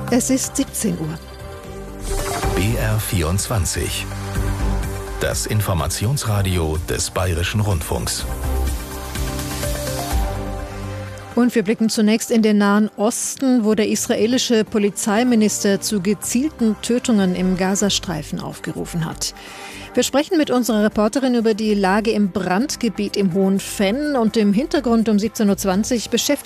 Es ist 17 Uhr. BR24. Das Informationsradio des Bayerischen Rundfunks. Und wir blicken zunächst in den Nahen Osten, wo der israelische Polizeiminister zu gezielten Tötungen im Gazastreifen aufgerufen hat. Wir sprechen mit unserer Reporterin über die Lage im Brandgebiet im Hohen Venn und im Hintergrund um 17.20 Uhr beschäftigt